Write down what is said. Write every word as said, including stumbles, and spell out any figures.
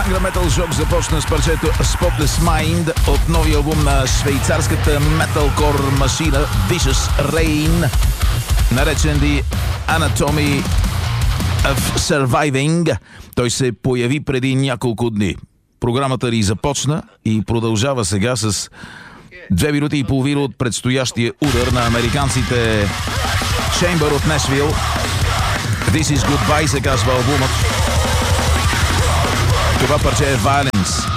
Angra Metal Shock започна с парчето Spotless Mind от новия албум на швейцарската металкор машина Vicious Rain, наречен The Anatomy of Surviving. Той се появи преди няколко дни. Програмата ни започна и продължава сега с две минути и половина от предстоящия удар на американците Chamber от Нешвил. This is Goodbye се казва албумът. Това парче е Violence.